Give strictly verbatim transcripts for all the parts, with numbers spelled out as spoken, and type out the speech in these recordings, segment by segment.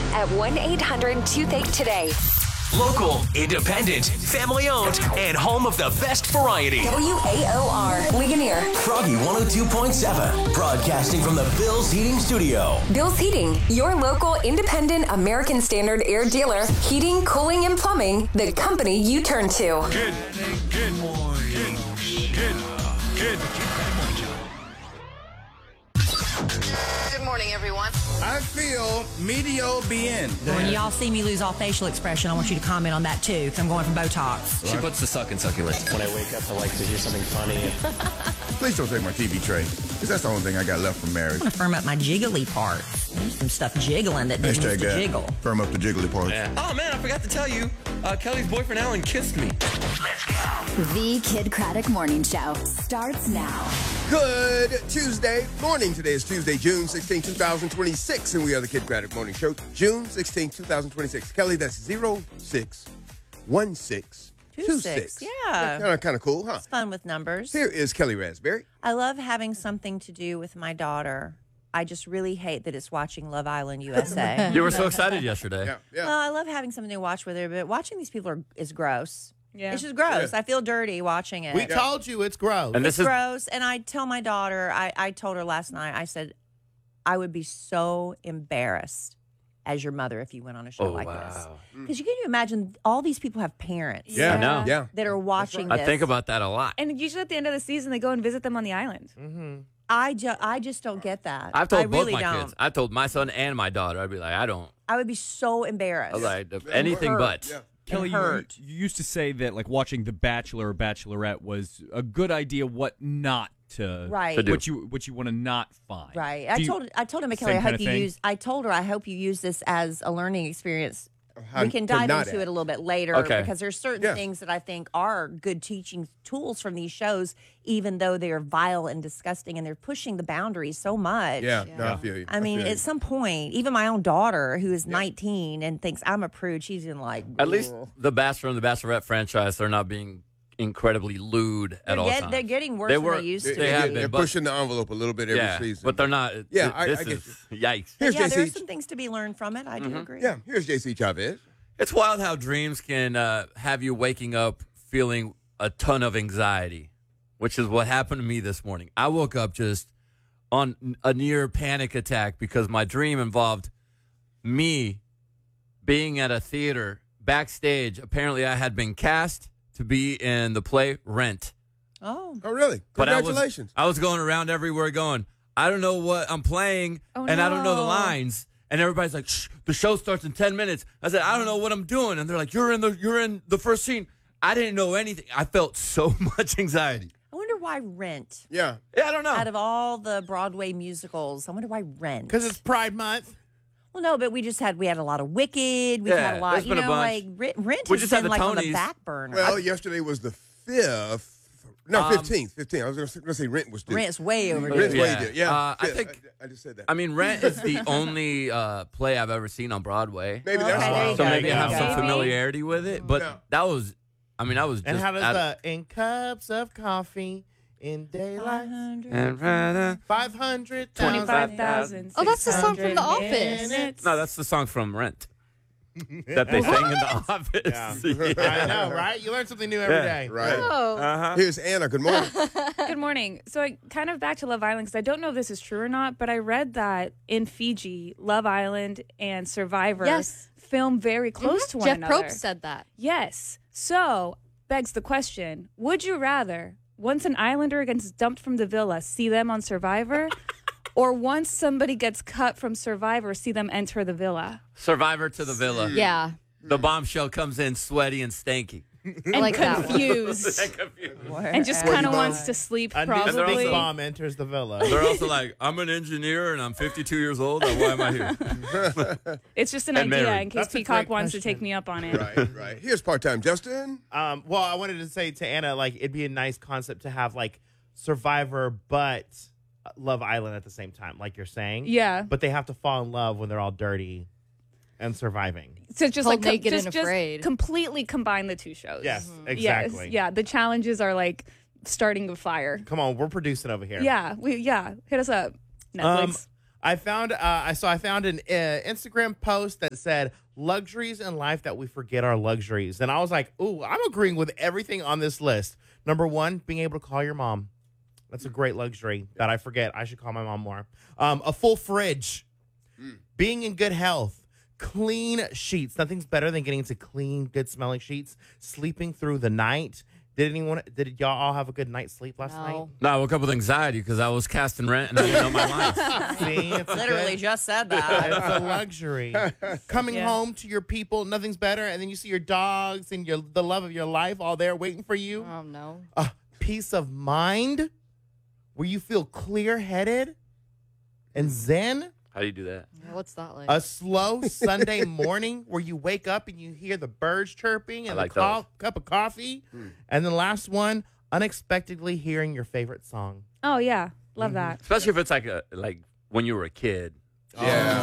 at one eight hundred two think today. Local, independent, family-owned, and home of the best variety. W A O R, Ligonier. Froggy one oh two point seven, broadcasting from the Bill's Heating Studio. Bill's Heating, your local independent American Standard air dealer. Heating, cooling, and plumbing, the company you turn to. Good, good morning. Good, good. Good morning, everyone. I feel medio bien. When y'all see me lose all facial expression, I want you to comment on that too, because I'm going for Botox. She puts the suck in succulent. When I wake up, I like to hear something funny. Please don't take my T V tray, because that's the only thing I got left from marriage. I want to firm up my jiggly part. There's some stuff jiggling that didn't Hashtag used to that. jiggle. Firm up the jiggly part. Yeah. Oh, man, I forgot to tell you. Uh, Kelly's boyfriend, Alan, kissed me. The Kid Craddock Morning Show starts now. Good Tuesday morning. Today is Tuesday, June sixteenth, twenty twenty-six, and we are the Kid Craddock Morning Show. June sixteenth, twenty twenty-six. Kelly, that's zero six one six two six. Yeah. Kind of, kind of cool, huh? It's fun with numbers. Here is Kelly Raspberry. I love having something to do with my daughter. I just really hate that it's watching Love Island U S A. You were so excited yesterday. Yeah, yeah. Well, I love having something to watch with her, but watching these people are, is gross. Yeah. It's just gross. Yeah. I feel dirty watching it. We told you it's gross. And this It's is gross. And I tell my daughter, I, I told her last night, I said, I would be so embarrassed as your mother if you went on a show oh like wow. this. Because you can imagine all these people have parents Yeah, I know. Yeah. that are watching I this. think about that a lot. And usually at the end of the season, they go and visit them on the island. Mm-hmm. I, ju- I just don't get that. I've told I both really my don't. kids. I told my son and my daughter. I'd be like, I don't. I would be so embarrassed. I was like, if anything hurt. but. Yeah. Kelly, you, hurt. you used to say that like watching The Bachelor or Bachelorette was a good idea. What not to Right. To do. What you what you want to not find. Right. Do I you- told I told him, McKelly, same I kind hope of you thing? use. I told her, I hope you use this as a learning experience. How We can to dive not into act. it a little bit later Okay. because there's certain Yeah. things that I think are good teaching tools from these shows, even though they are vile and disgusting and they're pushing the boundaries so much. Yeah, no, I feel you. I mean, feel you. at some point, even my own daughter, who is nineteen and thinks I'm a prude, she's in like. At least "Ugh." the Bachelor and the Bachelorette franchise, they're not being incredibly lewd at they're, all get- times. they're getting worse They than were- they used They- to. they be. have They're been, but- pushing the envelope a little bit every yeah, season. but they're not. Yeah, th- I- this I get is yikes. But Here's yeah, J C. there's some things to be learned from it. I do agree. Yeah, here's J C Chavez. It's wild how dreams can uh, have you waking up feeling a ton of anxiety, which is what happened to me this morning. I woke up just on a near panic attack because my dream involved me being at a theater backstage. Apparently, I had been cast to be in the play Rent. Oh. Oh, really? But I was- Congratulations. I was, going around everywhere going, I don't know what I'm playing, Oh, and I don't know the no. lines. And everybody's like, shh, the show starts in ten minutes. I said, I don't know what I'm doing. And they're like, you're in the you're in the first scene. I didn't know anything. I felt so much anxiety. I wonder why Rent. Yeah. Yeah, I don't know. Out of all the Broadway musicals, I wonder why Rent. Because it's Pride Month. Well, no, but we just had we had a lot of Wicked. We Yeah, had a lot, there's you been a know, bunch. like Re- Rent We has just had been the like on the Tonys. back burner. Well, yesterday was the fifth. No, Um, fifteenth. fifteenth. I was going to say Rent was due. Rent's way overdue. Rent's way Yeah. due. Yeah. Uh, I Yeah, think- I, I just said that. I mean, Rent is the only uh, play I've ever seen on Broadway. Maybe Okay, that's there why. you So go. maybe I have There some you go. familiarity with it. But Yeah. that was, I mean, I was just. And how does at- the in cups of coffee in daylight? And rather- five hundred twenty-five thousand. Oh, that's the song from The Office. No, that's the song from Rent that they sang in the office. Yeah. I know, right? You learn something new every Yeah. day. Right. Oh. Uh-huh. Here's Anna. Good morning. Good morning. So I kind of back to Love Island because I don't know if this is true or not, but I read that in Fiji, Love Island and Survivor Yes. film very close Mhm. to one Jeff another. Probst said that. Yes. So begs the question: would you rather, once an Islander gets dumped from the villa, see them on Survivor, or once somebody gets cut from Survivor, see them enter the villa? Survivor to the villa. Yeah. The bombshell comes in sweaty and stanky. And like that one. confused. and just Where kind you of wants bomb? to sleep, A new probably. big bomb enters the villa. They're also like, I'm an engineer and I'm fifty-two years old. Why am I here? It's just an And idea married. in case That's a Peacock great wants to question. take me up on it. Right, right. Here's part-time Justin. Um, well, I wanted to say to Anna, like, it'd be a nice concept to have, like, Survivor, but Love Island at the same time, like you're saying. Yeah. But they have to fall in love when they're all dirty and surviving. So just Cold, like com- naked, just, and just afraid. completely combine the two shows. Yes, Yes, exactly. yeah. The challenges are like starting a fire. Come on, we're producing over here. Yeah, we yeah. Hit us up, Um, Netflix. I found uh, I saw I found an uh, Instagram post that said luxuries in life that we forget are luxuries, and I was like, "Ooh, I'm agreeing with everything on this list." Number one, being able to call your mom. That's a great luxury that I forget. I should call my mom more. Um, a full fridge, mm. being in good health, clean sheets. Nothing's better than getting into clean, good smelling sheets. Sleeping through the night. Did anyone? Did y'all all have a good night's sleep last No. night? No, I woke up with anxiety because I was casting rent and I didn't know my lines. See, it's a Literally good- just said that. It's a luxury. Coming Yeah. home to your people, nothing's better, and then you see your dogs and your the love of your life all there waiting for you. Oh, no. A peace of mind where you feel clear-headed and zen. How do you do that? Yeah, what's that like? A slow Sunday morning where you wake up and you hear the birds chirping and I like a co- cup of coffee. And the last one, unexpectedly hearing your favorite song. Oh yeah, love that. Especially if it's like a like when you were a kid. Yeah.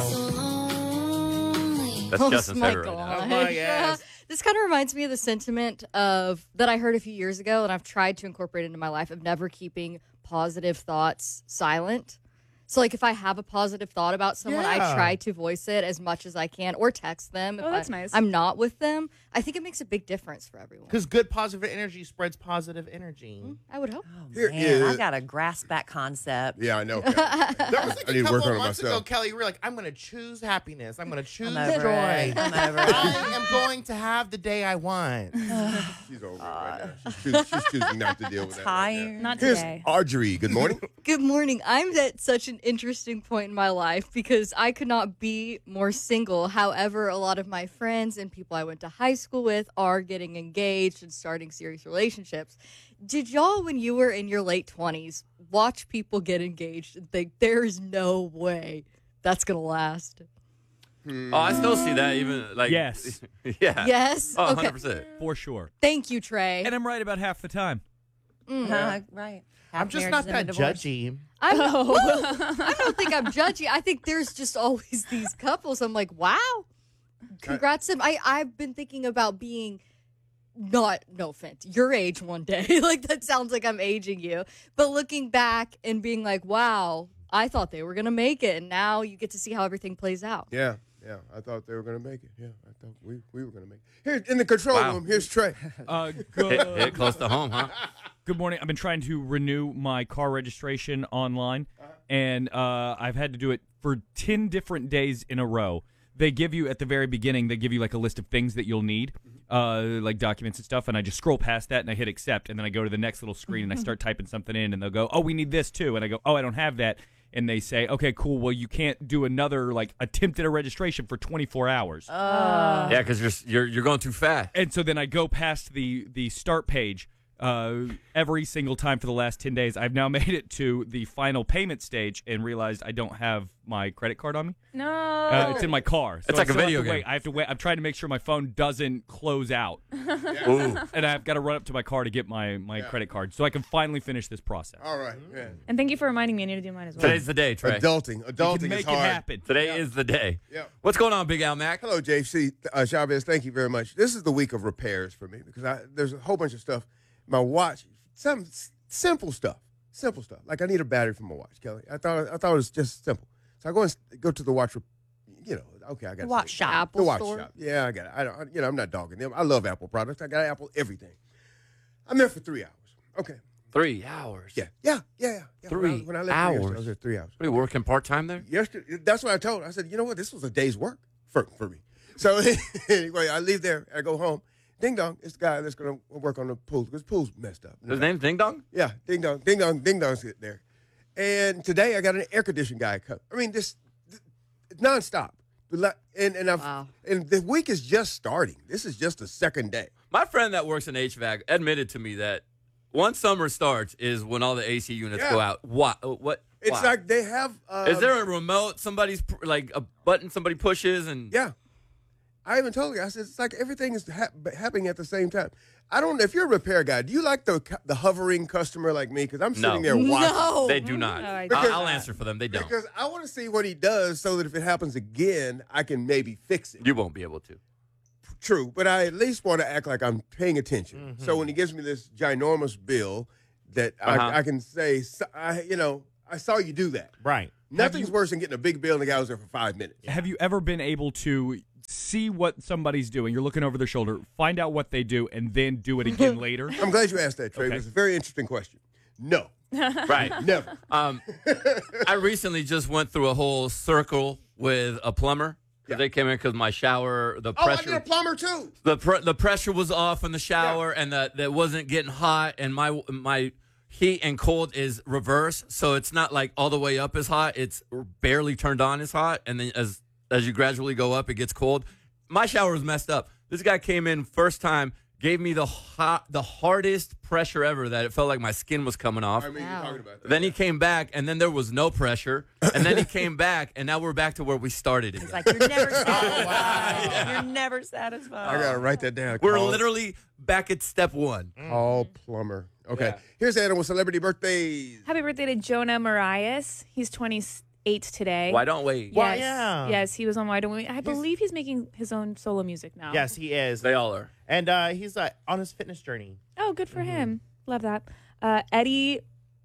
That's Oh, Justin's my favorite right now. gosh. Oh, my yes. This kind of reminds me of the sentiment of that I heard a few years ago, and I've tried to incorporate into my life of never keeping positive thoughts silent. So, like, if I have a positive thought about someone, Yeah. I try to voice it as much as I can or text them. If Oh, that's I, nice. I'm not with them. I think it makes a big difference for everyone. Because good positive energy spreads positive energy. I would hope. Here Man, I is- gotta grasp that concept. Yeah, I know. Kelly. There was like I a need to couple work on of it months ago, myself. Kelly, you were like, I'm going to choose happiness. I'm going to choose I'm over joy. it. I'm over it. I am going to have the day I want. She's over it right now. She's, choos- she's choosing not to deal with that. right now. Tired. Not Here's today. Audrey. Good morning. Good morning. I'm at such an interesting point in my life because I could not be more single. However, a lot of my friends and people I went to high school with are getting engaged and starting serious relationships. Did y'all, when you were in your late twenties, watch people get engaged and think there's no way that's going to last? Oh, I still see that even like Yes. yeah. Yes? Oh, Okay. one hundred percent. For sure. Thank you, Trey. And I'm right about half the time. Uh, right. I'm Half just marriage not and a that divorce. judgy. I'm not, Whoa, I don't think I'm judgy. I think there's just always these couples. I'm like, wow, congrats to them. I, I've been thinking about being not, no offense, your age one day. Like, that sounds like I'm aging you. But looking back and being like, wow, I thought they were going to make it. And now you get to see how everything plays out. Yeah, yeah. I thought they were going to make it. Yeah, I thought we, we were going to make it. Here in the control Wow. room, here's Trey. Uh, Hit, good, hit close to home, huh? good morning. I've been trying to renew my car registration online, and uh, I've had to do it for ten different days in a row. They give you, at the very beginning, they give you like a list of things that you'll need, uh, like documents and stuff, and I just scroll past that and I hit accept, and then I go to the next little screen and I start typing something in, and they'll go, oh, we need this too, and I go, oh, I don't have that. And they say, okay, cool. Well, you can't do another like attempt at a registration for twenty-four hours. Uh, Yeah, because you're you're you're going too fast. And so then I go past the the start page uh, every single time for the last ten days. I've now made it to the final payment stage and realized I don't have my credit card on me. No. Uh, it's in my car. So It's I like a still have video to game. Wait. I have to wait. I'm trying to make sure my phone doesn't close out. Ooh. And I've got to run up to my car to get my, my credit card so I can finally finish this process. All right. Yeah. And thank you for reminding me. I need to do mine as well. Today's the day, Trey. Adulting. You Adulting can is make hard. it happen. Today is the day. Yeah. What's going on, Big Al Mac? Hello, J C uh, Chavez. Thank you very much. This is the week of repairs for me because I, there's a whole bunch of stuff. My watch, some s- simple stuff, simple stuff. Like I need a battery for my watch, Kelly. I thought I thought it was just simple. So I go and s- go to the watch, rep- you know. Okay, I got The watch shop. Apple The watch store. shop. Yeah, I got it. I don't. You know, I'm not dogging them. I love Apple products. I got Apple everything. I'm there for three hours. Okay. Three hours. Yeah. Yeah. Yeah. yeah. yeah. Three when I, when I left hours. yesterday, I was there three hours. What are you working part time there? Yesterday, that's what I told her. I said, you know what? This was a day's work for, for me. So anyway, I leave there. I go home. Ding dong, it's the guy that's going to work on the pool because the pool's messed up. His name's Ding Dong? Yeah, ding dong, ding dong, ding dong's there. And today I got an air conditioning guy come. I mean, this, this nonstop. And and I've Wow. and the week is just starting. This is just the second day. My friend that works in H V A C admitted to me that once summer starts is when all the A C units Yeah. go out. What? What? It's Why? like they have. Uh, Is there a remote? Somebody's pr- like a button somebody pushes and Yeah. I even told you. I said it's like everything is hap- happening at the same time. I don't know if you're a repair guy. Do you like the cu- the hovering customer like me? Because I'm sitting No. there watching. No. they do not. No, I I'll, don't. I'll answer for them. They don't. Because I want to see what he does so that if it happens again, I can maybe fix it. You won't be able to. True, but I at least want to act like I'm paying attention. So when he gives me this ginormous bill, that Uh-huh. I, I can say, "So- I, you know, I saw you do that. Right. Nothing's worse than getting a big bill and the guy was there for five minutes. Have you ever been able to see what somebody's doing? You're looking over their shoulder, find out what they do, and then do it again later? I'm glad you asked that, Trey. Okay. It's a very interesting question. No. Right. Never. Um, I recently just went through a whole circle with a plumber. Yeah. They came in because my shower, the Oh, I pressure, get a plumber too. the pr- the pressure was off in the shower, and the that wasn't getting hot, and my my heat and cold is reverse, so it's not like all the way up is hot. It's barely turned on is hot, and then as as you gradually go up, it gets cold. My shower was messed up. This guy came in first time, gave me the hot, the hardest pressure ever that it felt like my skin was coming off. I mean, you're talking about that. Then he came back, and then there was no pressure. And then he came back, and now we're back to where we started again. It's like you're never satisfied. You're never satisfied. I got to write that down. We're Call- literally back at step one. Call plumber. Okay. Yeah. Here's Anna with celebrity birthdays. Happy birthday to Jonah Marias. He's twenty-eight today. Why don't we? Yes, Why, yeah. yes, he was on Why Don't We? I believe he's making his own solo music now. Yes, he is. They all are. And uh, he's uh, on his fitness journey. Oh, good for him. Love that. Uh, Eddie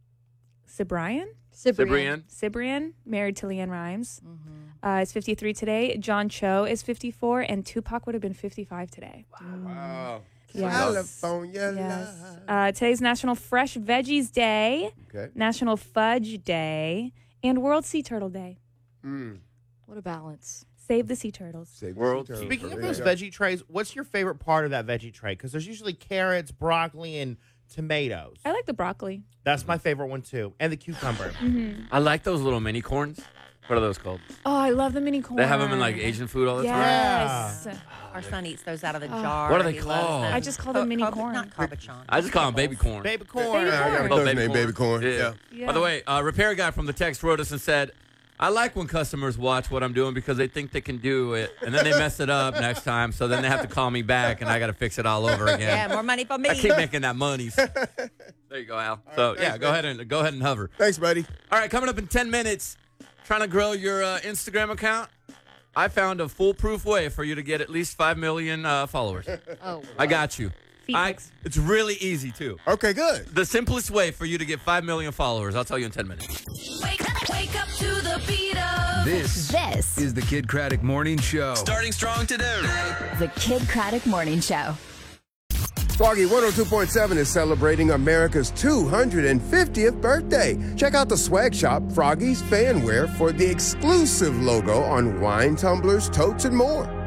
Cibrian? Cibrian. Cibrian, married to Leanne Rimes, uh, is fifty-three today. John Cho is fifty-four, and Tupac would have been fifty-five today. Wow. Yes. California Yes. love. Uh, today's National Fresh Veggies Day, Okay. National Fudge Day, and World Sea Turtle Day. Mm. What a balance. Save the sea turtles. Save World the turtles. Speaking of There those you go. veggie trays, what's your favorite part of that veggie tray? Because there's usually carrots, broccoli, and tomatoes. I like the broccoli. That's my favorite one too, and the cucumber. I like those little mini corns. What are those called? Oh, I love the mini corn. They have them in like Asian food all the time. Yes. Our son eats those out of the Oh. jar. What are they He loves called? them. I just call them mini Carb- corn. Not cabochon. I just call them baby corn. Baby corn. Baby Yeah, I got a corn. Little cousin named Baby Corn. Yeah. Yeah. By the way, uh, repair guy from the text wrote us and said, I like when customers watch what I'm doing because they think they can do it, and then they mess it up next time, so then they have to call me back, and I got to fix it all over again. Yeah, more money for me. I keep making that money. There you go, Al. So, right, yeah, thanks, go man. ahead and go ahead and hover. Thanks, buddy. All right, coming up in ten minutes, trying to grow your uh, Instagram account. I found a foolproof way for you to get at least five million uh, followers. Oh, I got you. Feet I, pics. it's really easy, too. Okay, good. The simplest way for you to get five million followers, I'll tell you in ten minutes. Wake up, wake up to the beat of This this. is the Kid Craddock Morning Show. Starting strong today. The Kid Craddock Morning Show. Froggy one oh two point seven is celebrating America's two hundred fiftieth birthday. Check out the swag shop, Froggy's Fanwear, for the exclusive logo on wine, tumblers, totes, and more.